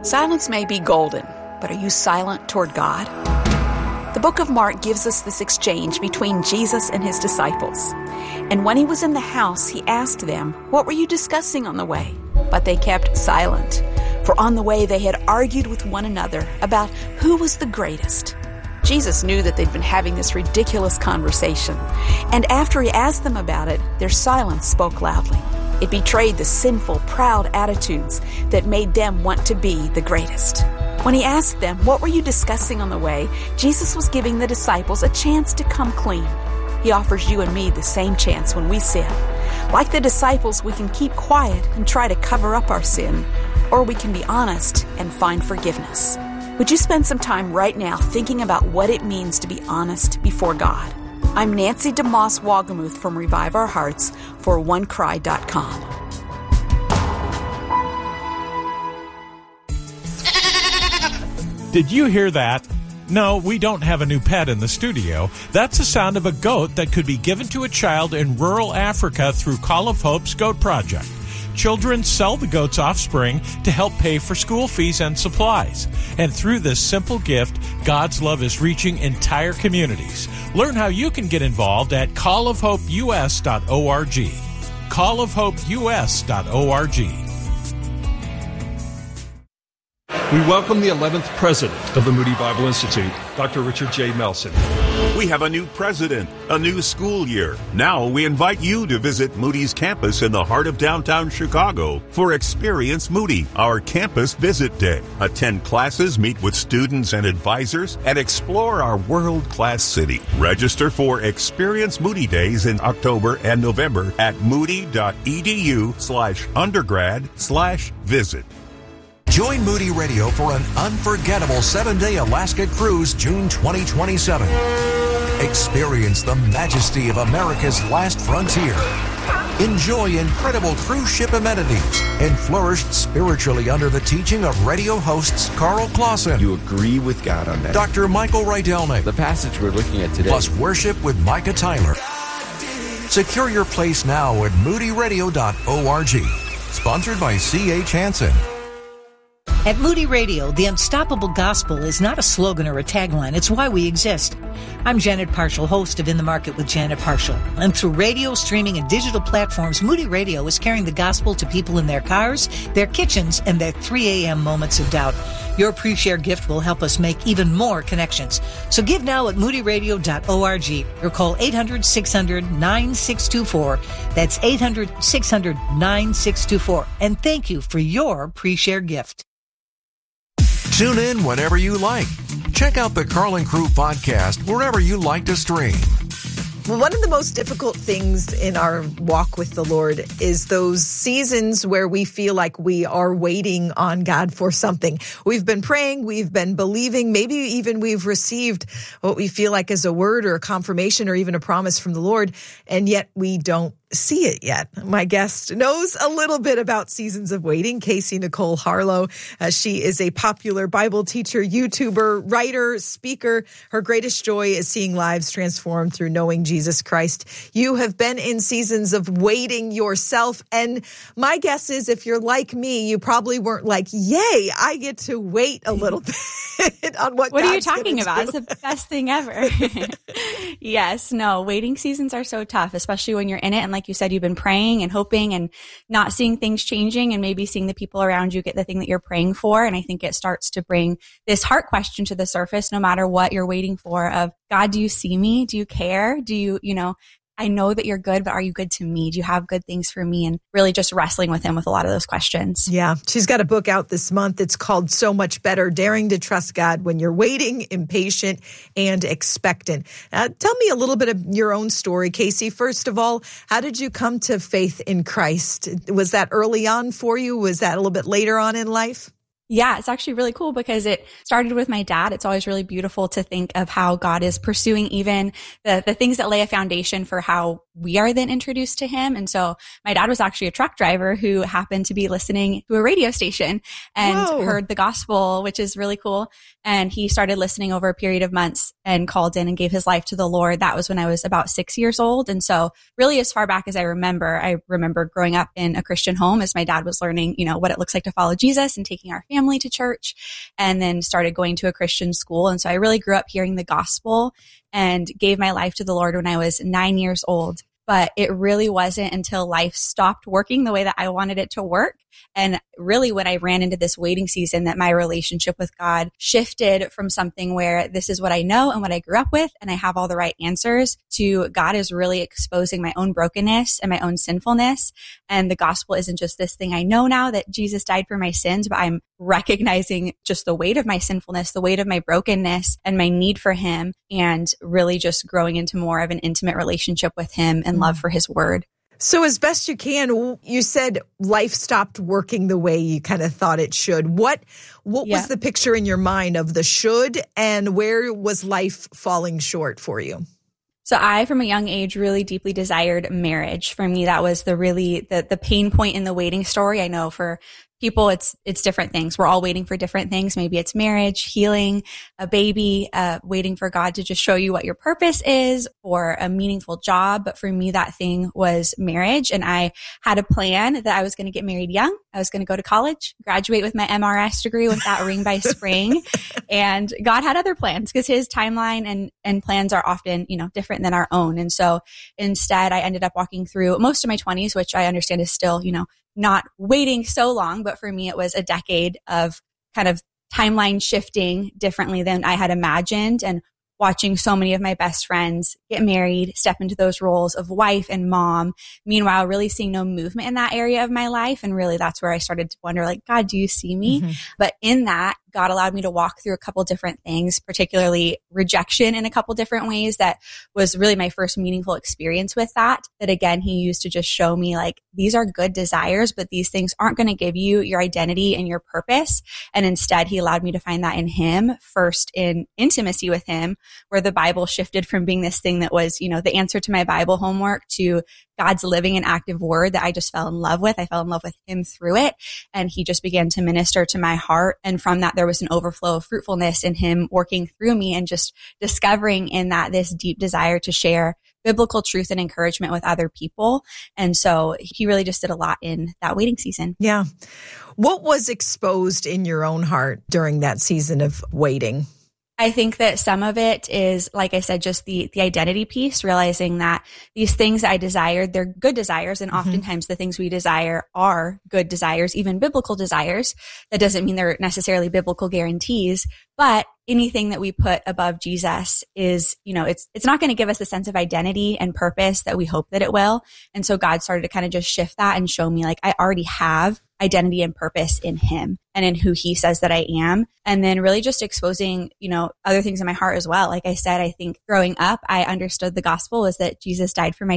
Silence may be golden, but are you silent toward God? The book of Mark gives us this exchange between Jesus and his disciples. And when he was in the house, he asked them, "What were you discussing on the way?" But they kept silent, for on the way they had argued with one another about who was the greatest. Jesus knew that they'd been having this ridiculous conversation, and after he asked them about it, their silence spoke loudly. It betrayed the sinful, proud attitudes that made them want to be the greatest. When he asked them, "What were you discussing on the way?" Jesus was giving the disciples a chance to come clean. He offers you and me the same chance when we sin. Like the disciples, we can keep quiet and try to cover up our sin, or we can be honest and find forgiveness. Would you spend some time right now thinking about what it means to be honest before God? I'm Nancy DeMoss Wagamuth from Revive Our Hearts for OneCry.com. Did you hear that? No, we don't have a new pet in the studio. That's the sound of a goat that could be given to a child in rural Africa through Call of Hope's Goat Project. Children sell the goat's offspring to help pay for school fees and supplies. And through this simple gift, God's love is reaching entire communities. Learn how you can get involved at callofhopeus.org. callofhopeus.org. We welcome the 11th president of the Moody Bible Institute, Dr. Richard J. Melson. We have a new president, a new school year. Now we invite you to visit Moody's campus in the heart of downtown Chicago for Experience Moody, our campus visit day. Attend classes, meet with students and advisors, and explore our world-class city. Register for Experience Moody Days in October and November at moody.edu/undergrad/visit. Join Moody Radio for an unforgettable 7-day Alaska cruise June 2027. Experience the majesty of America's last frontier. Enjoy incredible cruise ship amenities and flourish spiritually under the teaching of radio hosts Carl Clausen. You agree with God on that. Dr. Michael Rydelnik. The passage we're looking at today. Plus worship with Micah Tyler. Secure your place now at moodyradio.org. Sponsored by C.H. Hansen. At Moody Radio, the unstoppable gospel is not a slogan or a tagline. It's why we exist. I'm Janet Parshall, host of In the Market with Janet Parshall. And through radio, streaming, and digital platforms, Moody Radio is carrying the gospel to people in their cars, their kitchens, and their 3 a.m. moments of doubt. Your pre-share gift will help us make even more connections. So give now at moodyradio.org or call 800-600-9624. That's 800-600-9624. And thank you for your pre-share gift. Tune in whenever you like. Check out the Carl and Crew podcast wherever you like to stream. Well, one of the most difficult things in our walk with the Lord is those seasons where we feel like we are waiting on God for something. We've been praying, we've been believing, maybe even we've received what we feel like is a word or a confirmation or even a promise from the Lord, and yet we don't see it yet. My guest knows a little bit about seasons of waiting, Casey Nicole Harlow. She is a popular Bible teacher, YouTuber, writer, speaker. Her greatest joy is seeing lives transformed through knowing Jesus Christ. You have been in seasons of waiting yourself, and my guess is if you're like me, you probably weren't like, yay, I get to wait a little bit on what are you talking about? It's the best thing ever. Yes, no, waiting seasons are so tough, especially when you're in it. And like you said, you've been praying and hoping and not seeing things changing and maybe seeing the people around you get the thing that you're praying for. And I think it starts to bring this heart question to the surface, no matter what you're waiting for, of God, do you see me? Do you care? Do you, I know that you're good, but are you good to me? Do you have good things for me? And really just wrestling with him with a lot of those questions. Yeah. She's got a book out this month. It's called So Much Better, Daring to Trust God When You're Waiting, Impatient, and Expectant. Tell me a little bit of your own story, Casey. First of all, how did you come to faith in Christ? Was that early on for you? Was that a little bit later on in life? Yeah, it's actually really cool because it started with my dad. It's always really beautiful to think of how God is pursuing even the things that lay a foundation for how we are then introduced to him. And so my dad was actually a truck driver who happened to be listening to a radio station and heard the gospel, which is really cool. And he started listening over a period of months and called in and gave his life to the Lord. That was when I was about 6 years old. And so really as far back as I remember growing up in a Christian home as my dad was learning, what it looks like to follow Jesus and taking our family family to church and then started going to a Christian school. And so I really grew up hearing the gospel and gave my life to the Lord when I was 9 years old. But it really wasn't until life stopped working the way that I wanted it to work. And really when I ran into this waiting season that my relationship with God shifted from something where this is what I know and what I grew up with and I have all the right answers to God is really exposing my own brokenness and my own sinfulness. And the gospel isn't just this thing I know now that Jesus died for my sins, but I'm recognizing just the weight of my sinfulness, the weight of my brokenness and my need for him, and really just growing into more of an intimate relationship with him and love for his word. So as best you can, you said life stopped working the way you kind of thought it should. What was the picture in your mind of the should, and where was life falling short for you? So I, from a young age, really deeply desired marriage. For me, that was the pain point in the waiting story. I know for people, it's different things. We're all waiting for different things. Maybe it's marriage, healing, a baby, waiting for God to just show you what your purpose is, or a meaningful job. But for me, that thing was marriage. And I had a plan that I was going to get married young. I was going to go to college, graduate with my MRS degree with that ring by spring. And God had other plans because his timeline and plans are often, different than our own. And so instead, I ended up walking through most of my 20s, which I understand is still, not waiting so long, but for me, it was a decade of kind of timeline shifting differently than I had imagined, and watching so many of my best friends get married, step into those roles of wife and mom. Meanwhile, really seeing no movement in that area of my life. And really that's where I started to wonder, God, do you see me? Mm-hmm. But in that, God allowed me to walk through a couple different things, particularly rejection in a couple different ways. That was really my first meaningful experience with that again, he used to just show me these are good desires, but these things aren't going to give you your identity and your purpose. And instead, he allowed me to find that in him, first in intimacy with him, where the Bible shifted from being this thing that was, the answer to my Bible homework to God's living and active word that I just fell in love with. I fell in love with him through it. And he just began to minister to my heart. And from that, there was an overflow of fruitfulness in him working through me, and just discovering in that this deep desire to share biblical truth and encouragement with other people. And so he really just did a lot in that waiting season. Yeah. What was exposed in your own heart during that season of waiting? I think that some of it is, like I said, just the identity piece, realizing that these things I desired, they're good desires. And oftentimes the things we desire are good desires, even biblical desires. That doesn't mean they're necessarily biblical guarantees, but anything that we put above Jesus is, it's not going to give us a sense of identity and purpose that we hope that it will. And so God started to kind of just shift that and show me I already have identity and purpose in him and in who he says that I am. And then really just exposing, other things in my heart as well. Like I said, I think growing up, I understood the gospel was that Jesus died for my